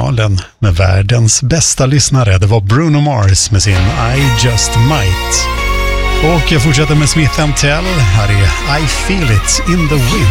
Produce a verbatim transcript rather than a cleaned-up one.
kanalen med världens bästa lyssnare. Det var Bruno Mars med sin I Just Might. Och jag fortsätter med Smith and Tell. Här är I Feel It in the Wind.